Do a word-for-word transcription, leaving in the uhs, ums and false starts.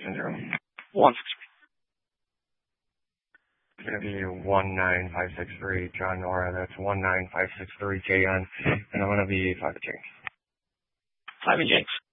zero. one six It's going to be one nine five six three, John Nora. That's one nine five six three, J N. And I'm going to be five to change. five and James.